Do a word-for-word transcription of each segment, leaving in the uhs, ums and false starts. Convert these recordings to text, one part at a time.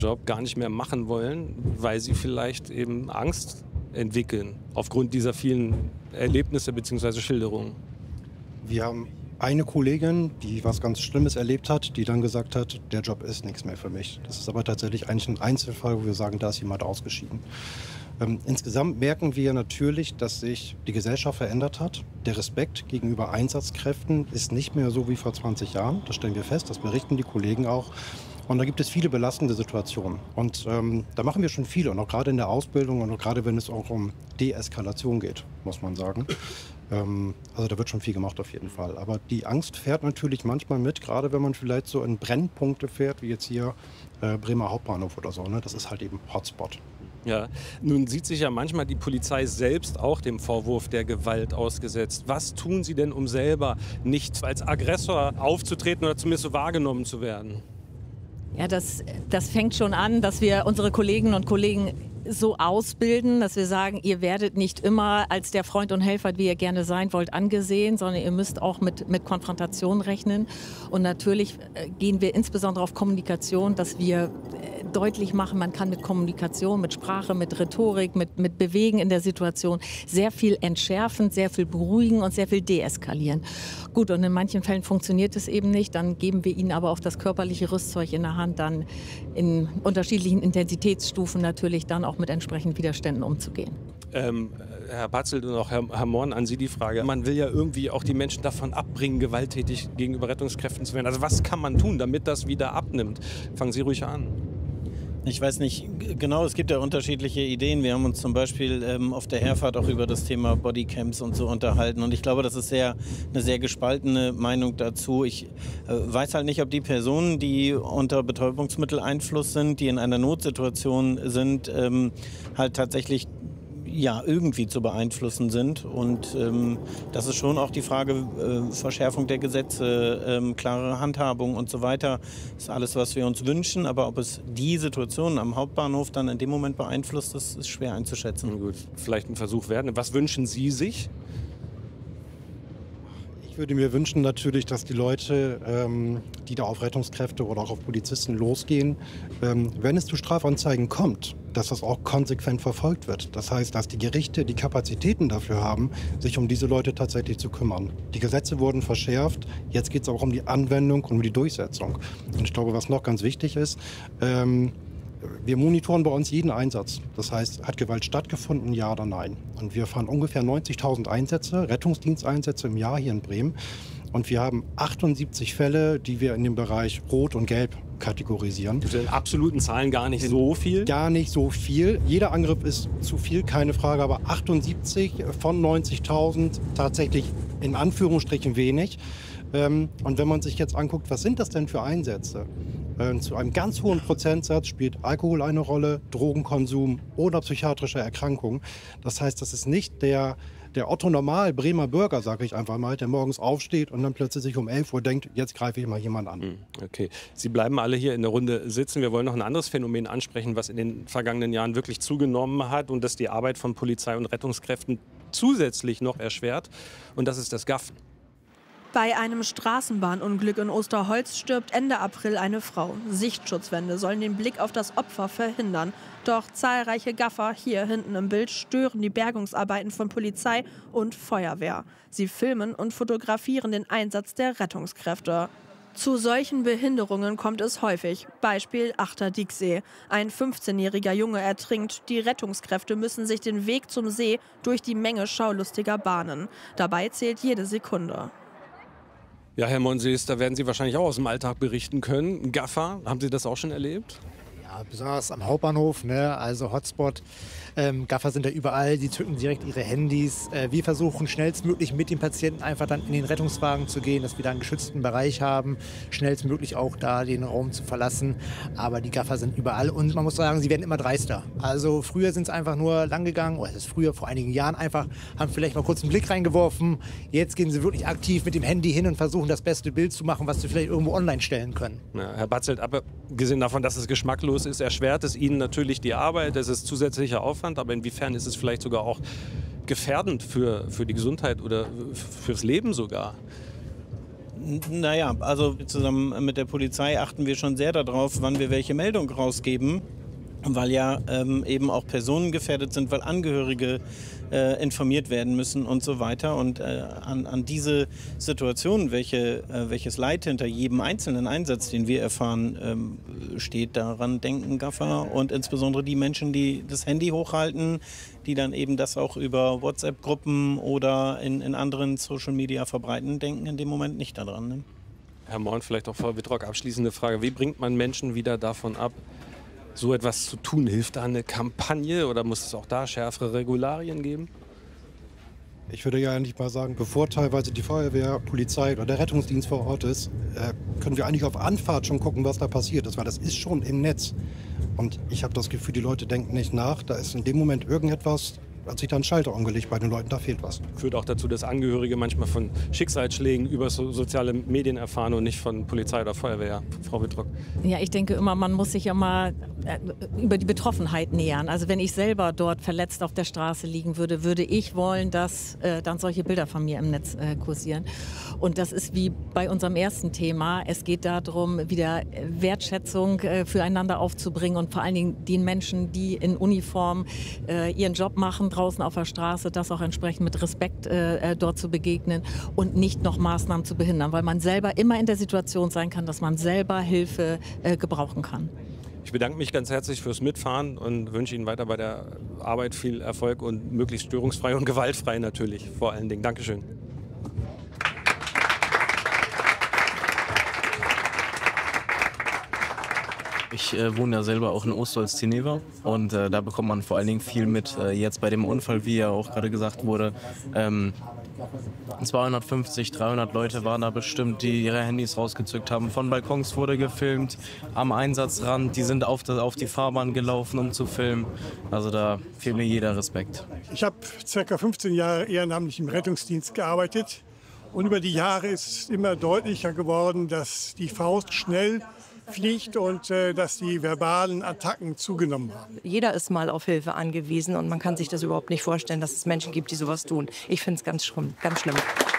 Job gar nicht mehr machen wollen, weil sie vielleicht eben Angst entwickeln aufgrund dieser vielen Erlebnisse bzw. Schilderungen? Wir haben eine Kollegin, die was ganz Schlimmes erlebt hat, die dann gesagt hat, der Job ist nichts mehr für mich. Das ist aber tatsächlich eigentlich ein Einzelfall, wo wir sagen, da ist jemand ausgeschieden. Ähm, insgesamt merken wir natürlich, dass sich die Gesellschaft verändert hat. Der Respekt gegenüber Einsatzkräften ist nicht mehr so wie vor zwanzig Jahren. Das stellen wir fest, das berichten die Kollegen auch. Und da gibt es viele belastende Situationen. Und ähm, da machen wir schon viele, und auch gerade in der Ausbildung und auch gerade wenn es auch um Deeskalation geht, muss man sagen. Ähm, also da wird schon viel gemacht auf jeden Fall. Aber die Angst fährt natürlich manchmal mit, gerade wenn man vielleicht so in Brennpunkte fährt, wie jetzt hier äh, Bremer Hauptbahnhof oder so. Ne? Das ist halt eben Hotspot. Ja, nun sieht sich ja manchmal die Polizei selbst auch dem Vorwurf der Gewalt ausgesetzt. Was tun Sie denn, um selber nicht als Aggressor aufzutreten oder zumindest so wahrgenommen zu werden? Ja, das, das fängt schon an, dass wir unsere Kolleginnen und Kollegen so ausbilden, dass wir sagen, ihr werdet nicht immer als der Freund und Helfer, wie ihr gerne sein wollt, angesehen, sondern ihr müsst auch mit, mit Konfrontation rechnen. Und natürlich gehen wir insbesondere auf Kommunikation, dass wir deutlich machen, man kann mit Kommunikation, mit Sprache, mit Rhetorik, mit, mit Bewegen in der Situation sehr viel entschärfen, sehr viel beruhigen und sehr viel deeskalieren. Gut, und in manchen Fällen funktioniert es eben nicht, dann geben wir ihnen aber auch das körperliche Rüstzeug in der Hand, dann in unterschiedlichen Intensitätsstufen natürlich dann auch mit entsprechenden Widerständen umzugehen. Ähm, Herr Batzelt und auch Herr, Herr Morn, an Sie die Frage. Man will ja irgendwie auch die Menschen davon abbringen, gewalttätig gegenüber Rettungskräften zu werden. Also was kann man tun, damit das wieder abnimmt? Fangen Sie ruhig an. Ich weiß nicht genau, es gibt ja unterschiedliche Ideen. Wir haben uns zum Beispiel ähm, auf der Herfahrt auch über das Thema Bodycams und so unterhalten. Und ich glaube, das ist sehr, eine sehr gespaltene Meinung dazu. Ich äh, weiß halt nicht, ob die Personen, die unter Betäubungsmitteleinfluss sind, die in einer Notsituation sind, ähm, halt tatsächlich ja, irgendwie zu beeinflussen sind. Und ähm, das ist schon auch die Frage, äh, Verschärfung der Gesetze, ähm, klare Handhabung und so weiter. Das ist alles, was wir uns wünschen. Aber ob es die Situation am Hauptbahnhof dann in dem Moment beeinflusst, das ist schwer einzuschätzen. Gut, vielleicht ein Versuch werden. Was wünschen Sie sich? Ich würde mir wünschen natürlich, dass die Leute, ähm, die da auf Rettungskräfte oder auch auf Polizisten losgehen, ähm, wenn es zu Strafanzeigen kommt, dass das auch konsequent verfolgt wird. Das heißt, dass die Gerichte die Kapazitäten dafür haben, sich um diese Leute tatsächlich zu kümmern. Die Gesetze wurden verschärft, jetzt geht es auch um die Anwendung und um die Durchsetzung. Und ich glaube, was noch ganz wichtig ist, ähm, wir monitoren bei uns jeden Einsatz. Das heißt, hat Gewalt stattgefunden, ja oder nein? Und wir fahren ungefähr neunzigtausend Einsätze, Rettungsdiensteinsätze im Jahr hier in Bremen. Und wir haben achtundsiebzig Fälle, die wir in dem Bereich Rot und Gelb kategorisieren. In absoluten Zahlen gar nicht so viel? Gar nicht so viel. Jeder Angriff ist zu viel, keine Frage. Aber achtundsiebzig von neunzigtausend tatsächlich in Anführungsstrichen wenig. Und wenn man sich jetzt anguckt, was sind das denn für Einsätze? Zu einem ganz hohen Prozentsatz spielt Alkohol eine Rolle, Drogenkonsum oder psychiatrische Erkrankungen. Das heißt, das ist nicht der, der Otto-Normal Bremer Bürger, sage ich einfach mal, der morgens aufsteht und dann plötzlich sich um elf Uhr denkt, jetzt greife ich mal jemand an. Okay, Sie bleiben alle hier in der Runde sitzen. Wir wollen noch ein anderes Phänomen ansprechen, was in den vergangenen Jahren wirklich zugenommen hat und das die Arbeit von Polizei und Rettungskräften zusätzlich noch erschwert. Und das ist das Gaffen. Bei einem Straßenbahnunglück in Osterholz stirbt Ende April eine Frau. Sichtschutzwände sollen den Blick auf das Opfer verhindern. Doch zahlreiche Gaffer, hier hinten im Bild, stören die Bergungsarbeiten von Polizei und Feuerwehr. Sie filmen und fotografieren den Einsatz der Rettungskräfte. Zu solchen Behinderungen kommt es häufig. Beispiel Achter-Dieksee. Ein fünfzehnjähriger Junge ertrinkt. Die Rettungskräfte müssen sich den Weg zum See durch die Menge schaulustiger bahnen. Dabei zählt jede Sekunde. Ja, Herr Monsees, da werden Sie wahrscheinlich auch aus dem Alltag berichten können. Gaffer, haben Sie das auch schon erlebt? Ja, besonders am Hauptbahnhof, ne? Also Hotspot. Ähm, Gaffer sind da überall, die zücken direkt ihre Handys. Äh, wir versuchen schnellstmöglich mit dem Patienten einfach dann in den Rettungswagen zu gehen, dass wir da einen geschützten Bereich haben, schnellstmöglich auch da den Raum zu verlassen. Aber die Gaffer sind überall und man muss sagen, sie werden immer dreister. Also früher sind es einfach nur lang gegangen, oder das ist früher, vor einigen Jahren einfach, haben vielleicht mal kurz einen Blick reingeworfen. Jetzt gehen sie wirklich aktiv mit dem Handy hin und versuchen das beste Bild zu machen, was sie vielleicht irgendwo online stellen können. Ja, Herr Batzelt, abgesehen davon, dass es geschmacklos ist, erschwert es Ihnen natürlich die Arbeit, es ist zusätzlicher Aufwand. Aber inwiefern ist es vielleicht sogar auch gefährdend für, für die Gesundheit oder fürs Leben sogar? Naja, also zusammen mit der Polizei achten wir schon sehr darauf, wann wir welche Meldung rausgeben, weil ja ähm, eben auch Personen gefährdet sind, weil Angehörige äh, informiert werden müssen und so weiter. Und äh, an, an diese Situation, welche, äh, welches Leid hinter jedem einzelnen Einsatz, den wir erfahren, ähm, steht, daran denken Gaffer und insbesondere die Menschen, die das Handy hochhalten, die dann eben das auch über WhatsApp-Gruppen oder in, in anderen Social Media verbreiten, denken in dem Moment nicht daran. Ne? Herr Morn, vielleicht auch Frau Wittrock, abschließende Frage. Wie bringt man Menschen wieder davon ab, so etwas zu tun? Hilft da eine Kampagne oder muss es auch da schärfere Regularien geben? Ich würde ja eigentlich mal sagen, bevor teilweise die Feuerwehr, Polizei oder der Rettungsdienst vor Ort ist, äh, können wir eigentlich auf Anfahrt schon gucken, was da passiert ist, weil das ist schon im Netz. Und ich habe das Gefühl, die Leute denken nicht nach. Da ist in dem Moment irgendetwas, hat sich da ein Schalter umgelegt bei den Leuten, da fehlt was. Führt auch dazu, dass Angehörige manchmal von Schicksalsschlägen über so soziale Medien erfahren und nicht von Polizei oder Feuerwehr. Frau Wittrock. Ja, ich denke immer, man muss sich ja mal äh, über die Betroffenheit nähern. Also wenn ich selber dort verletzt auf der Straße liegen würde, würde ich wollen, dass äh, dann solche Bilder von mir im Netz äh, kursieren. Und das ist wie bei unserem ersten Thema. Es geht darum, wieder Wertschätzung äh, füreinander aufzubringen und vor allen Dingen den Menschen, die in Uniform äh, ihren Job machen, draußen auf der Straße, das auch entsprechend mit Respekt äh, dort zu begegnen und nicht noch Maßnahmen zu behindern, weil man selber immer in der Situation sein kann, dass man selber Hilfe äh, gebrauchen kann. Ich bedanke mich ganz herzlich fürs Mitfahren und wünsche Ihnen weiter bei der Arbeit viel Erfolg und möglichst störungsfrei und gewaltfrei natürlich vor allen Dingen. Dankeschön. Ich äh, wohne ja selber auch in Ostholz-Zinnewer und äh, da bekommt man vor allen Dingen viel mit. Äh, jetzt bei dem Unfall, wie ja auch gerade gesagt wurde, ähm, zweihundertfünfzig, dreihundert Leute waren da bestimmt, die ihre Handys rausgezückt haben. Von Balkons wurde gefilmt, am Einsatzrand, die sind auf, das, auf die Fahrbahn gelaufen, um zu filmen. Also da fehlt mir jeder Respekt. Ich habe ca. fünfzehn Jahre ehrenamtlich im Rettungsdienst gearbeitet und über die Jahre ist es immer deutlicher geworden, dass die Faust schnell fliegt und äh, dass die verbalen Attacken zugenommen haben. Jeder ist mal auf Hilfe angewiesen und man kann sich das überhaupt nicht vorstellen, dass es Menschen gibt, die sowas tun. Ich finde es ganz schlimm, ganz schlimm.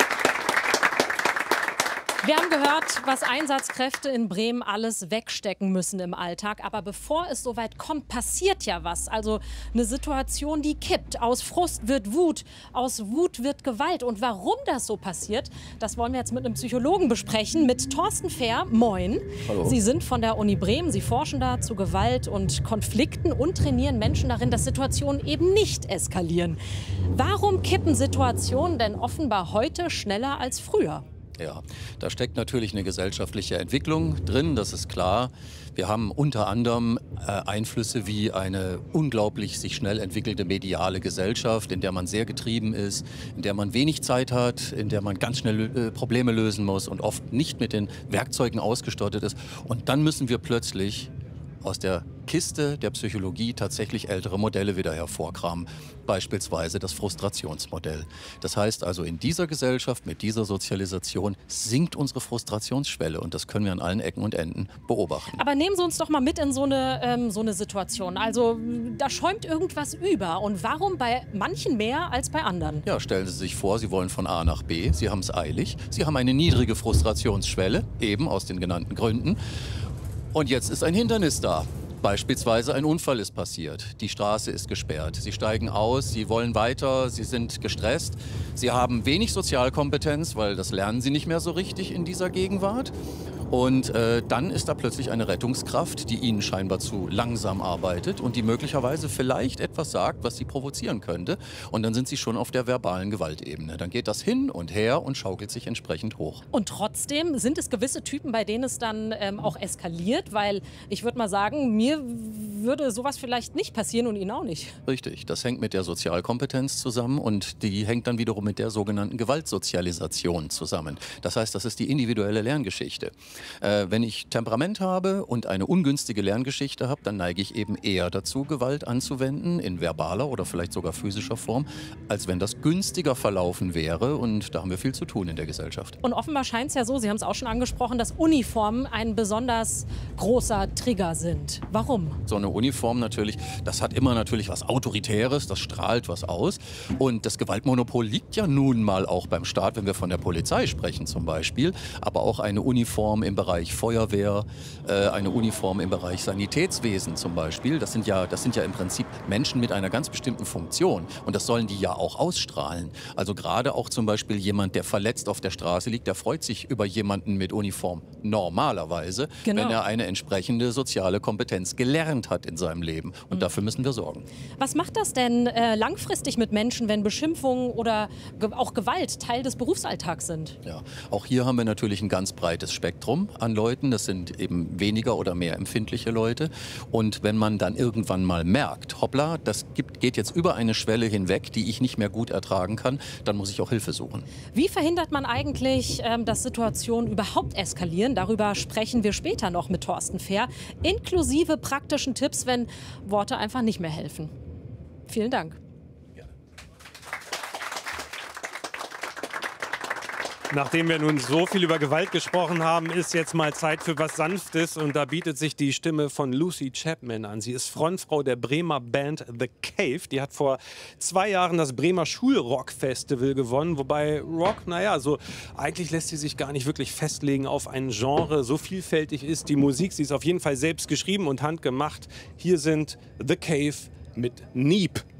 Wir haben gehört, was Einsatzkräfte in Bremen alles wegstecken müssen im Alltag. Aber bevor es so weit kommt, passiert ja was. Also eine Situation, die kippt. Aus Frust wird Wut, aus Wut wird Gewalt. Und warum das so passiert, das wollen wir jetzt mit einem Psychologen besprechen. Mit Thorsten Fehr. Moin. Hallo. Sie sind von der Uni Bremen. Sie forschen da zu Gewalt und Konflikten und trainieren Menschen darin, dass Situationen eben nicht eskalieren. Warum kippen Situationen denn offenbar heute schneller als früher? Ja, da steckt natürlich eine gesellschaftliche Entwicklung drin, das ist klar. Wir haben unter anderem äh, Einflüsse wie eine unglaublich sich schnell entwickelte mediale Gesellschaft, in der man sehr getrieben ist, in der man wenig Zeit hat, in der man ganz schnell äh, Probleme lösen muss und oft nicht mit den Werkzeugen ausgestattet ist. Und dann müssen wir plötzlich aus der Kiste der Psychologie tatsächlich ältere Modelle wieder hervorkramen. Beispielsweise das Frustrationsmodell. Das heißt also, in dieser Gesellschaft, mit dieser Sozialisation sinkt unsere Frustrationsschwelle und das können wir an allen Ecken und Enden beobachten. Aber nehmen Sie uns doch mal mit in so eine, ähm, so eine Situation. Also da schäumt irgendwas über und warum bei manchen mehr als bei anderen? Ja, stellen Sie sich vor, Sie wollen von A nach B, Sie haben es eilig, Sie haben eine niedrige Frustrationsschwelle, eben aus den genannten Gründen. Und jetzt ist ein Hindernis da. Beispielsweise ein Unfall ist passiert, die Straße ist gesperrt, Sie steigen aus, Sie wollen weiter, Sie sind gestresst, Sie haben wenig Sozialkompetenz, weil das lernen Sie nicht mehr so richtig in dieser Gegenwart. Und äh, dann ist da plötzlich eine Rettungskraft, die Ihnen scheinbar zu langsam arbeitet und die möglicherweise vielleicht etwas sagt, was Sie provozieren könnte. Und dann sind Sie schon auf der verbalen Gewaltebene. Dann geht das hin und her und schaukelt sich entsprechend hoch. Und trotzdem sind es gewisse Typen, bei denen es dann ähm, auch eskaliert, weil ich würde mal sagen, mir würde sowas vielleicht nicht passieren und Ihnen auch nicht. Richtig, das hängt mit der Sozialkompetenz zusammen und die hängt dann wiederum mit der sogenannten Gewaltsozialisation zusammen. Das heißt, das ist die individuelle Lerngeschichte. Äh, wenn ich Temperament habe und eine ungünstige Lerngeschichte habe, dann neige ich eben eher dazu, Gewalt anzuwenden, in verbaler oder vielleicht sogar physischer Form, als wenn das günstiger verlaufen wäre. Und da haben wir viel zu tun in der Gesellschaft. Und offenbar scheint es ja so, Sie haben es auch schon angesprochen, dass Uniformen ein besonders großer Trigger sind. Warum? So eine eine Uniform natürlich, das hat immer natürlich was Autoritäres, das strahlt was aus. Und das Gewaltmonopol liegt ja nun mal auch beim Staat, wenn wir von der Polizei sprechen zum Beispiel, aber auch eine Uniform im Bereich Feuerwehr, äh, eine Uniform im Bereich Sanitätswesen zum Beispiel. Das sind, ja, das sind ja im Prinzip Menschen mit einer ganz bestimmten Funktion und das sollen die ja auch ausstrahlen. Also gerade auch zum Beispiel jemand, der verletzt auf der Straße liegt, der freut sich über jemanden mit Uniform normalerweise, Genau. wenn er eine entsprechende soziale Kompetenz gelernt hat in seinem Leben. Und dafür müssen wir sorgen. Was macht das denn äh, langfristig mit Menschen, wenn Beschimpfungen oder ge auch Gewalt Teil des Berufsalltags sind? Ja, auch hier haben wir natürlich ein ganz breites Spektrum an Leuten. Das sind eben weniger oder mehr empfindliche Leute. Und wenn man dann irgendwann mal merkt, hoppla, das gibt, geht jetzt über eine Schwelle hinweg, die ich nicht mehr gut ertragen kann, dann muss ich auch Hilfe suchen. Wie verhindert man eigentlich, ähm, dass Situationen überhaupt eskalieren? Darüber sprechen wir später noch mit Thorsten Fehr, inklusive praktischen Tipps, wenn Worte einfach nicht mehr helfen. Vielen Dank. Nachdem wir nun so viel über Gewalt gesprochen haben, ist jetzt mal Zeit für was Sanftes. Und da bietet sich die Stimme von Lucy Chapman an. Sie ist Frontfrau der Bremer Band The Cave. Die hat vor zwei Jahren das Bremer Schulrock-Festival gewonnen. Wobei Rock, naja, so eigentlich lässt sie sich gar nicht wirklich festlegen auf ein Genre. So vielfältig ist die Musik. Sie ist auf jeden Fall selbst geschrieben und handgemacht. Hier sind The Cave mit Neep.